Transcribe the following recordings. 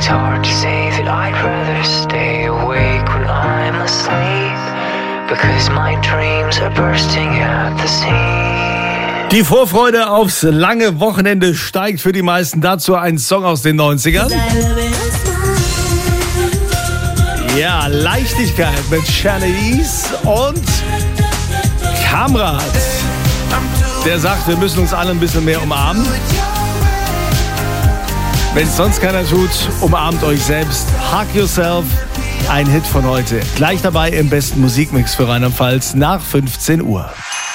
It's hard to say that I'd rather stay awake when I'm asleep, because my dreams are bursting at the seams. Die Vorfreude aufs lange Wochenende steigt für die meisten. Dazu ein Song aus den 90ern. Ja, Leichtigkeit mit Shanice und Kamrat. Der sagt, wir müssen uns alle ein bisschen mehr umarmen. Wenn es sonst keiner tut, umarmt euch selbst. Hug Yourself, ein Hit von heute. Gleich dabei im besten Musikmix für Rheinland-Pfalz nach 15 Uhr.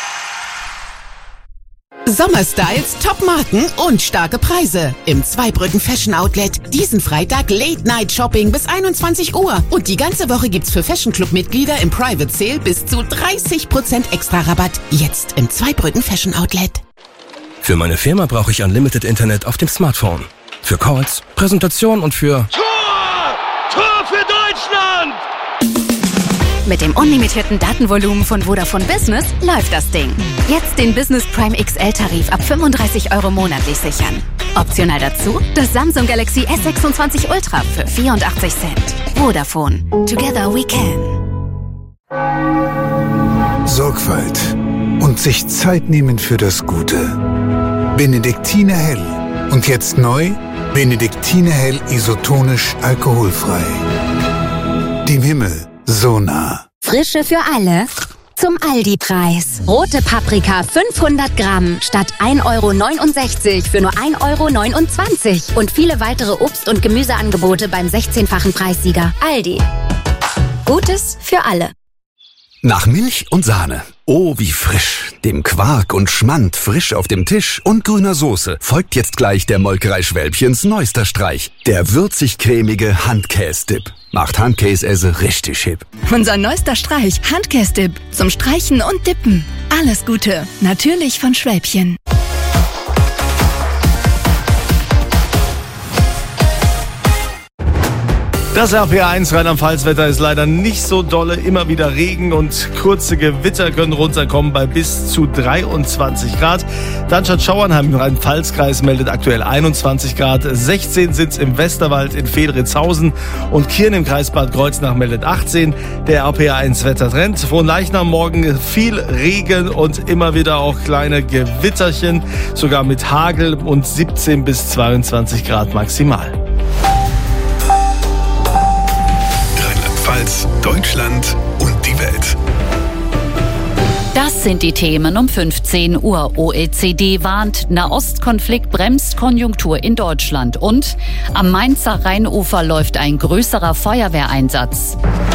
Sommerstyles, Top-Marken und starke Preise. Im Zweibrücken Fashion Outlet. Diesen Freitag Late-Night-Shopping bis 21 Uhr. Und die ganze Woche gibt's für Fashion Club-Mitglieder im Private Sale bis zu 30% extra Rabatt. Jetzt im Zweibrücken Fashion Outlet. Für meine Firma brauche ich Unlimited Internet auf dem Smartphone. Für Calls, Präsentation und für... Tor für Deutschland! Mit dem unlimitierten Datenvolumen von Vodafone Business läuft das Ding. Jetzt den Business Prime XL-Tarif ab 35 € monatlich sichern. Optional dazu das Samsung Galaxy S26 Ultra für 84 Cent. Vodafone. Together we can. Sorgfalt und sich Zeit nehmen für das Gute. Benediktiner Hell. Und jetzt neu, Benediktiner Hell isotonisch alkoholfrei. Dem Himmel so nah. Frische für alle zum Aldi-Preis. Rote Paprika 500 Gramm statt 1,69 € für nur 1,29 € und viele weitere Obst- und Gemüseangebote beim 16-fachen Preissieger. Aldi. Gutes für alle. Nach Milch und Sahne. Oh, wie frisch. Dem Quark und Schmand frisch auf dem Tisch und grüner Soße folgt jetzt gleich der Molkerei Schwälbchens neuester Streich. Der würzig-cremige Handkäse-Dip. Macht Handkäse richtig hip. Unser neuester Streich, Handkäse-Dip. Zum Streichen und Dippen. Alles Gute. Natürlich von Schwälbchen. Das RPA1 Rheinland-Pfalz-Wetter ist leider nicht so dolle. Immer wieder Regen und kurze Gewitter können runterkommen bei bis zu 23 Grad. Darmstadt Schauernheim im Rhein-Pfalz-Kreis meldet aktuell 21 Grad. 16 sind's im Westerwald in Fehlritzhausen und Kirn im Kreis Bad Kreuznach meldet 18. Der RPA1 Wettertrend. Frohnleichnam morgen viel Regen und immer wieder auch kleine Gewitterchen, sogar mit Hagel und 17 bis 22 Grad maximal. Deutschland und die Welt. Das sind die Themen um 15 Uhr. OECD warnt, Nahostkonflikt bremst Konjunktur in Deutschland. Und am Mainzer Rheinufer läuft ein größerer Feuerwehreinsatz.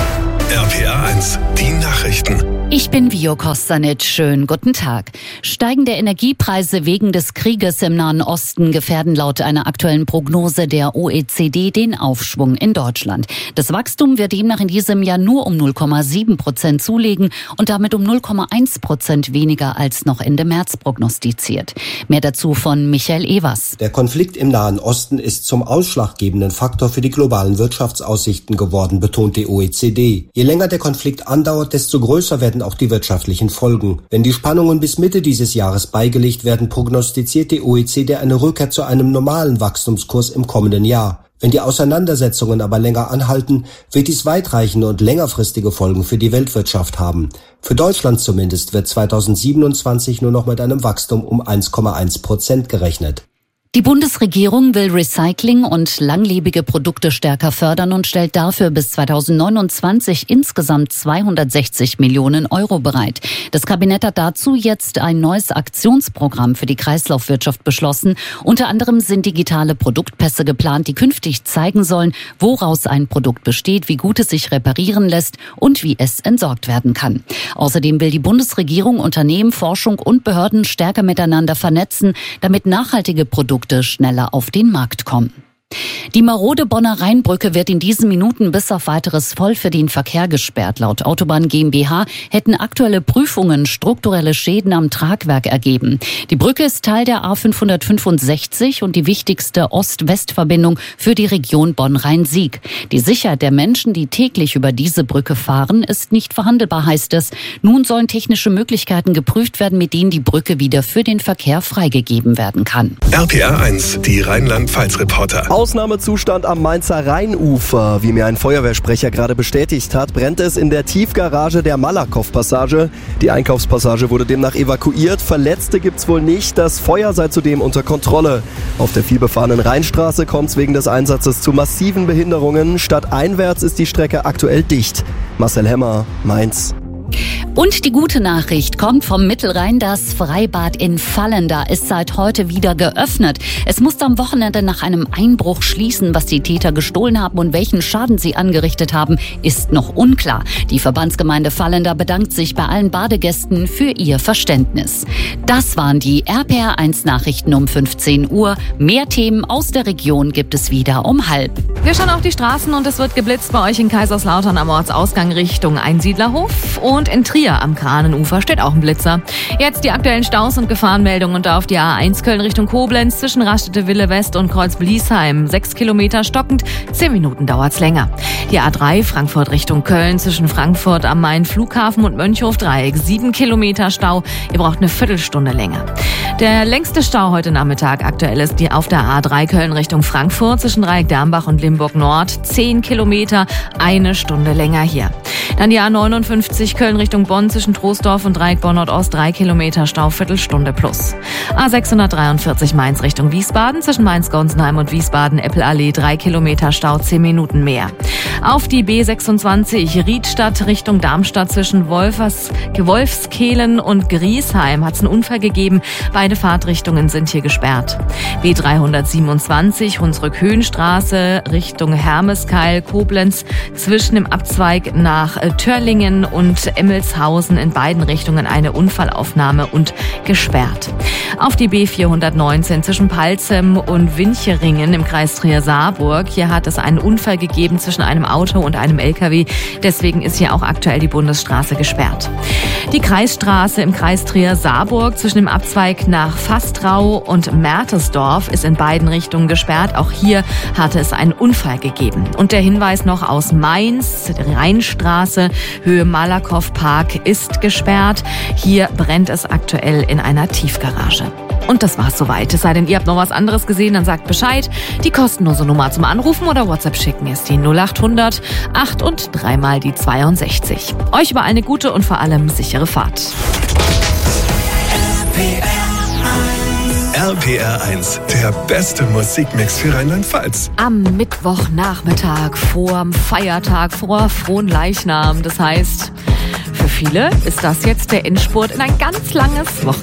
RPA1, die Nachrichten. Ich bin Vio Kostanic. Schönen guten Tag. Steigende Energiepreise wegen des Krieges im Nahen Osten gefährden laut einer aktuellen Prognose der OECD den Aufschwung in Deutschland. Das Wachstum wird demnach in diesem Jahr nur um 0,7% zulegen und damit um 0,1% weniger als noch Ende März prognostiziert. Mehr dazu von Michael Evers. Der Konflikt im Nahen Osten ist zum ausschlaggebenden Faktor für die globalen Wirtschaftsaussichten geworden, betont die OECD. Je länger der Konflikt andauert, desto größer werden auch die wirtschaftlichen Folgen. Wenn die Spannungen bis Mitte dieses Jahres beigelegt werden, prognostiziert die OECD eine Rückkehr zu einem normalen Wachstumskurs im kommenden Jahr. Wenn die Auseinandersetzungen aber länger anhalten, wird dies weitreichende und längerfristige Folgen für die Weltwirtschaft haben. Für Deutschland zumindest wird 2027 nur noch mit einem Wachstum um 1,1% gerechnet. Die Bundesregierung will Recycling und langlebige Produkte stärker fördern und stellt dafür bis 2029 insgesamt 260 Millionen € bereit. Das Kabinett hat dazu jetzt ein neues Aktionsprogramm für die Kreislaufwirtschaft beschlossen. Unter anderem sind digitale Produktpässe geplant, die künftig zeigen sollen, woraus ein Produkt besteht, wie gut es sich reparieren lässt und wie es entsorgt werden kann. Außerdem will die Bundesregierung Unternehmen, Forschung und Behörden stärker miteinander vernetzen, damit nachhaltige Produkte schneller auf den Markt kommen. Die marode Bonner Rheinbrücke wird in diesen Minuten bis auf weiteres voll für den Verkehr gesperrt. Laut Autobahn GmbH hätten aktuelle Prüfungen strukturelle Schäden am Tragwerk ergeben. Die Brücke ist Teil der A565 und die wichtigste Ost-West-Verbindung für die Region Bonn-Rhein-Sieg. Die Sicherheit der Menschen, die täglich über diese Brücke fahren, ist nicht verhandelbar, heißt es. Nun sollen technische Möglichkeiten geprüft werden, mit denen die Brücke wieder für den Verkehr freigegeben werden kann. RPA1, die Rheinland-Pfalz-Reporter. Ausnahmezustand am Mainzer Rheinufer. Wie mir ein Feuerwehrsprecher gerade bestätigt hat, brennt es in der Tiefgarage der Malakow-Passage. Die Einkaufspassage wurde demnach evakuiert. Verletzte gibt's wohl nicht. Das Feuer sei zudem unter Kontrolle. Auf der vielbefahrenen Rheinstraße kommt es wegen des Einsatzes zu massiven Behinderungen. Stadteinwärts ist die Strecke aktuell dicht. Marcel Hemmer, Mainz. Und die gute Nachricht kommt vom Mittelrhein. Das Freibad in Vallenda ist seit heute wieder geöffnet. Es musste am Wochenende nach einem Einbruch schließen. Was die Täter gestohlen haben und welchen Schaden sie angerichtet haben, ist noch unklar. Die Verbandsgemeinde Vallenda bedankt sich bei allen Badegästen für ihr Verständnis. Das waren die RPR1 Nachrichten um 15 Uhr. Mehr Themen aus der Region gibt es wieder um 12:30. Wir schauen auf die Straßen und es wird geblitzt bei euch in Kaiserslautern am Ortsausgang Richtung Einsiedlerhof. Und in Trier am Kranenufer steht auch ein Blitzer. Jetzt die aktuellen Staus und Gefahrenmeldungen und auf die A1 Köln Richtung Koblenz zwischen Rastede-Wille West und Kreuz-Bliesheim. 6 Kilometer stockend, 10 Minuten dauert's länger. Die A3 Frankfurt Richtung Köln zwischen Frankfurt am Main Flughafen und Mönchhof-Dreieck. 7 Kilometer Stau, ihr braucht eine Viertelstunde länger. Der längste Stau heute Nachmittag aktuell ist die auf der A3 Köln Richtung Frankfurt zwischen Dreieck-Dermbach und Limburg Nord. 10 Kilometer, eine Stunde länger hier. Dann die A59 Köln Richtung Bonn zwischen Troisdorf und Dreieck Bonn Nordost 3 Kilometer Stau, Viertelstunde plus. A643 Mainz Richtung Wiesbaden zwischen Mainz-Gonsenheim und Wiesbaden-Eppelallee 3 Kilometer Stau, 10 Minuten mehr. Auf die B26 Riedstadt Richtung Darmstadt zwischen Wolfskehlen und Griesheim hat es einen Unfall gegeben. Beide Fahrtrichtungen sind hier gesperrt. B327 Hunsrück-Höhenstraße Richtung Hermeskeil, Koblenz zwischen dem Abzweig nach Törlingen und Emmelshausen in beiden Richtungen eine Unfallaufnahme und gesperrt. Auf die B419 zwischen Palzem und Wincheringen im Kreis Trier-Saarburg. Hier hat es einen Unfall gegeben zwischen einem Auto und einem LKW. Deswegen ist hier auch aktuell die Bundesstraße gesperrt. Die Kreisstraße im Kreis Trier-Saarburg zwischen dem Abzweig nach Fastrau und Mertesdorf ist in beiden Richtungen gesperrt. Auch hier hatte es einen Unfall gegeben. Und der Hinweis noch aus Mainz, die Rheinstraße, Höhe Malakow-Park ist gesperrt. Hier brennt es aktuell in einer Tiefgarage. Und das war's soweit. Es sei denn, ihr habt noch was anderes gesehen, dann sagt Bescheid. Die kostenlose Nummer zum Anrufen oder WhatsApp schicken ist die 0800 8 und 3 mal die 62. Euch über eine gute und vor allem sichere Fahrt. RPR1, der beste Musikmix für Rheinland-Pfalz. Am Mittwochnachmittag vorm Feiertag, vor Fronleichnam. Das heißt, für viele ist das jetzt der Endspurt in ein ganz langes Wochenende.